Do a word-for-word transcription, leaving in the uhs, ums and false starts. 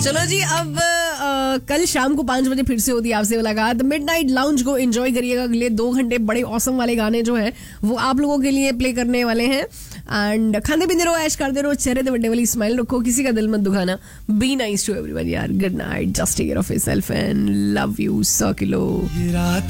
चलो जी, अब आ, कल शाम को पांच बजे फिर से होती है आपसे मुलाकात. मिडनाइट लाउंज को एंजॉय करिएगा. अगले दो घंटे बड़े औसम वाले गाने जो है वो आप लोगों के लिए प्ले करने वाले हैं. एंड खाने पीते रहो, ऐश करते रहो, चेहरे पे बड़े वाली स्माइल रखो, किसी का दिल मत दुखाना. बी नाइस टू एवरीवन यार. Good night. Just take care of yourself and love you. सौ किलो.